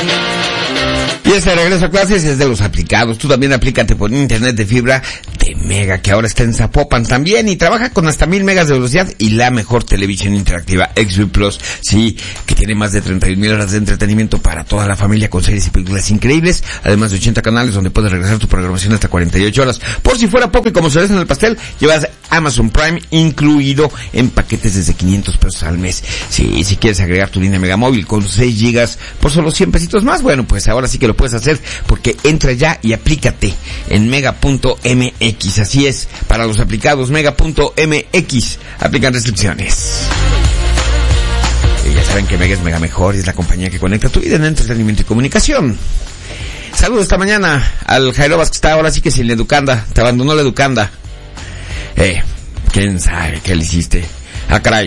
Y este regreso a clases es de los aplicados. Tú también aplícate por internet de fibra de Mega, que ahora está en Zapopan también y trabaja con hasta 1000 megas de velocidad y la mejor televisión interactiva XV Plus. Sí, que tiene más de 31,000 horas de entretenimiento para toda la familia con series y películas increíbles, además de 80 canales donde puedes regresar tu programación hasta 48 horas. Por si fuera poco y como cereza en el pastel, llevas Amazon Prime incluido en paquetes desde 500 pesos al mes. Sí, si quieres agregar tu línea Mega Móvil con 6 gigas por solo 100 pesitos más, bueno, pues ahora sí que lo puedes hacer, porque entra ya y aplícate en mega.mx. Así es, para los aplicados, mega.mx. Aplican restricciones. Y ya saben que Mega es Mega Mejor y es la compañía que conecta tu vida en entretenimiento y comunicación. Saludos esta mañana al Jairobas, que está ahora sí que sin la educanda. Te abandonó la educanda. ¿Quién sabe qué le hiciste? Ah, caray.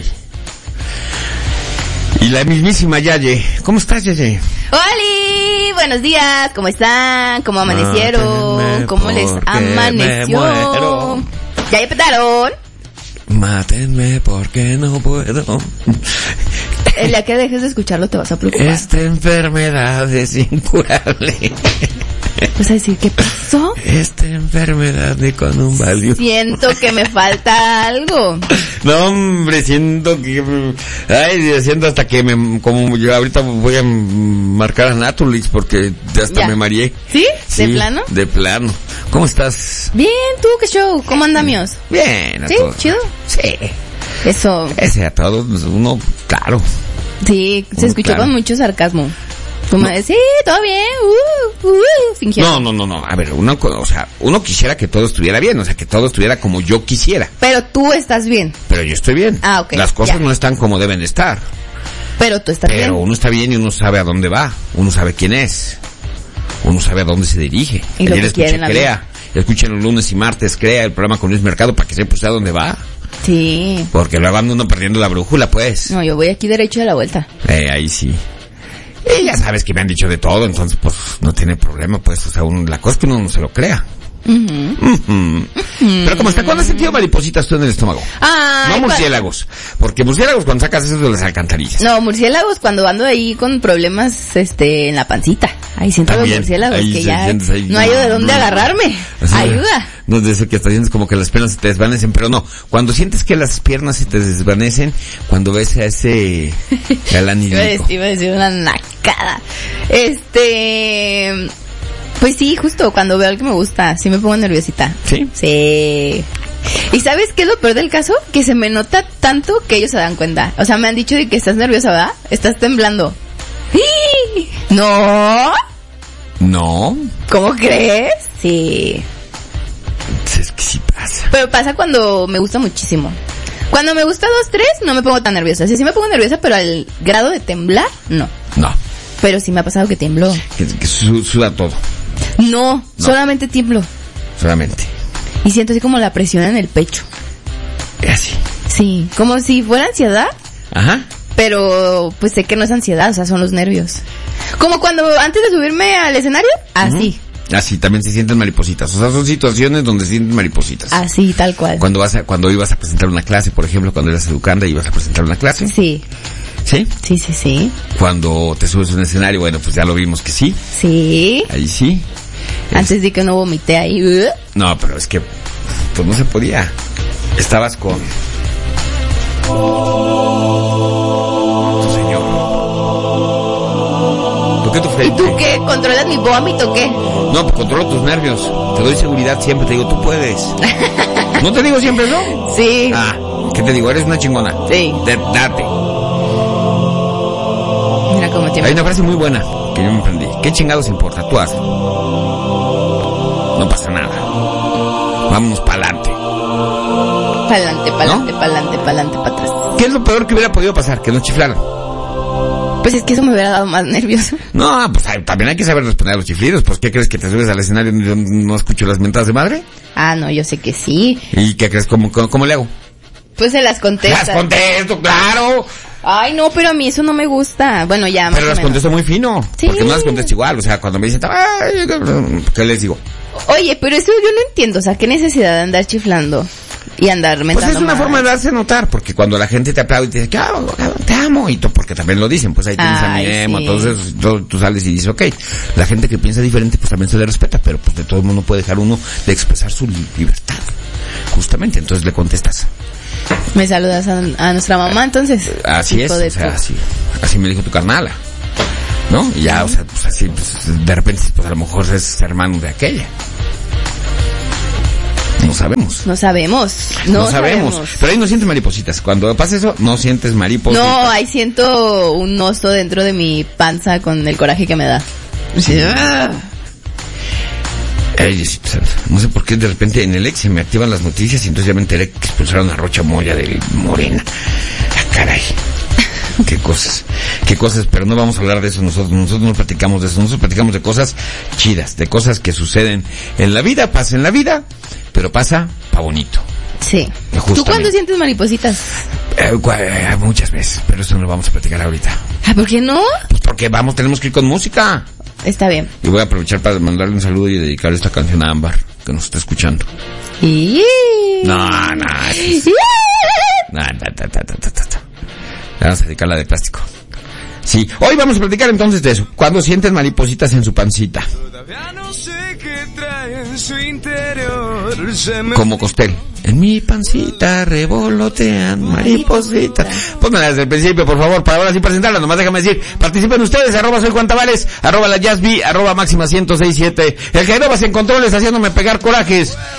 Y la mismísima Yaye. ¿Cómo estás, Yaye? ¡Holi! Buenos días, ¿cómo están? ¿Cómo amanecieron? ¿Cómo les amaneció? ¿Ya empezaron? Mátenme porque no puedo. El día que dejes de escucharlo te vas a preocupar. Esta enfermedad es incurable. ¿Vas a decir qué pasó? Esta enfermedad de con un valio. Siento que me falta algo. No, hombre, siento que... Ay, siento hasta que como yo ahorita voy a marcar a Natulix porque hasta ya me mareé. ¿Sí? ¿De plano? De plano. ¿Cómo estás? Bien, ¿tú qué show? ¿Cómo andamios? Bien, a ¿Sí? todos. ¿Chido? Sí. Eso. Ese a todos, uno, claro. Sí, se escuchó claro. con mucho sarcasmo. Como de, sí, todo bien, fingiendo. No. A ver, uno quisiera que todo estuviera bien, o sea, que todo estuviera como yo quisiera. Pero tú estás bien. Pero yo estoy bien. Ah, ok. Las cosas ya no están como deben estar. Pero tú estás bien. Pero uno está bien y uno sabe a dónde va. Uno sabe quién es. Uno sabe a dónde se dirige. Y lo Ayer que quiere escuché en la Crea. Escuchen los lunes y martes Crea, el programa con Luis Mercado, para que sepa usted a dónde va. Sí. Porque luego anda uno perdiendo la brújula, pues. No, yo voy aquí derecho de la vuelta. Ahí sí. Y ya sabes que me han dicho de todo, entonces pues no tiene problema, pues, o sea, la cosa es que uno no se lo crea. Pero como está, ¿cuándo has sentido maripositas tú en el estómago? Ay, no murciélagos, porque murciélagos cuando sacas eso de las alcantarillas. No, murciélagos cuando ando ahí con problemas, en la pancita. Ahí siento también, los murciélagos ahí que ya ahí, no hay de dónde agarrarme. Así, ayuda. No es de eso que hasta sientes como que las piernas se te desvanecen, pero no, cuando sientes que las piernas se te desvanecen, cuando ves a ese galán iba a decir una nacada. Pues sí, justo cuando veo algo que me gusta, sí me pongo nerviosita. ¿Sí? Sí. ¿Y sabes qué es lo peor del caso? Que se me nota tanto que ellos se dan cuenta. O sea, me han dicho de que estás nerviosa, ¿verdad? Estás temblando. ¿No? ¿No? ¿Cómo crees? Sí. Es que sí pasa. Pero pasa cuando me gusta muchísimo. Cuando me gusta 2, 3, no me pongo tan nerviosa. Sí me pongo nerviosa, pero al grado de temblar, no. No. Pero sí me ha pasado que tembló. Que suda todo. No, solamente tiemblo. Solamente. Y siento así como la presión en el pecho. Así. Sí, como si fuera ansiedad. Ajá. Pero pues sé que no es ansiedad, o sea, son los nervios. Como cuando antes de subirme al escenario, así. Así, también se sienten maripositas. O sea, son situaciones donde se sienten maripositas. Así, tal cual. Cuando ibas a presentar una clase, por ejemplo, cuando eras educanda y ibas a presentar una clase. Sí. ¿Sí? Sí. Cuando te subes a un escenario, bueno, pues ya lo vimos que sí. Sí. Ahí sí. Antes de que no vomité ahí. No, pero es que pues no se podía. Estabas con tu señor. Toqué tu frente. ¿Y tú qué? ¿Controlas mi vómito o qué? No, pues controlo tus nervios. Te doy seguridad siempre. Te digo, tú puedes. ¿No te digo siempre eso? Sí. Ah, ¿qué te digo? Eres una chingona. Sí. Date. Mira cómo te... Hay una frase muy buena que yo me aprendí. ¿Qué chingados importa? Tú hazlo. No pasa nada. Vámonos pa'lante. Pa'lante, para atrás. ¿Qué es lo peor que hubiera podido pasar? Que nos chiflaran. Pues es que eso me hubiera dado más nervioso. No, pues también hay que saber responder a los chiflidos. Pues, ¿qué crees? ¿Que te subes al escenario y yo no escucho las mentadas de madre? Ah, no, yo sé que sí. ¿Y qué crees? ¿Cómo le hago? Pues se las contestas. ¡Las contesto, claro! Ay, no, pero a mí eso no me gusta. Bueno, ya, más pero las contesto muy fino. Sí. Porque no las contesto igual. O sea, cuando me dicen, ay, ¿qué les digo? Oye, pero eso yo no entiendo. O sea, ¿qué necesidad de andar chiflando? y andar mentando Pues es una madres. forma de darse a notar, porque cuando la gente te aplaude y te dice, te amo, y tú, porque también lo dicen, pues ahí tienes a mi emo, sí. entonces tú sales y dices, ok, la gente que piensa diferente, pues también se le respeta, pero pues de todo el mundo puede dejar uno de expresar su libertad, justamente, entonces le contestas. Me saludas a nuestra mamá, entonces. Así es, o sea, así me dijo tu carnala, ¿no? Y ya, o sea, pues así, pues, de repente, pues a lo mejor es hermano de aquella. No sabemos. No sabemos. Pero ahí no sientes maripositas. Cuando pasa eso, no sientes maripositas. No, ahí siento un oso dentro de mi panza con el coraje que me da. Sí. No sé por qué de repente en el ex se me activan las noticias y entonces ya me enteré que expulsaron a Rocha Moya de Morena. Ah, caray. Qué cosas, pero no vamos a hablar de eso nosotros no platicamos de eso, nosotros platicamos de cosas chidas, de cosas que suceden en la vida, pasa en la vida, pero pasa pa' bonito. Sí. Justamente. ¿Tú cuándo sientes maripositas? Muchas veces, pero eso no lo vamos a platicar ahorita. ¿Por qué no? Pues porque tenemos que ir con música. Está bien. Y voy a aprovechar para mandarle un saludo y dedicar esta canción a Ámbar, que nos está escuchando. No. Vamos a dedicarla de plástico. Sí, hoy vamos a platicar entonces de eso. Cuando sienten maripositas en su pancita. Todavía no sé qué trae en su interior. Como Costel. En mi pancita revolotean maripositas. Pónganla desde el principio, por favor, para ahora sí presentarla. Nomás déjame decir, participen ustedes, @soy Juan Tavares, @la Jazz B, @máxima 1067. El Jairebas en controles haciéndome pegar corajes.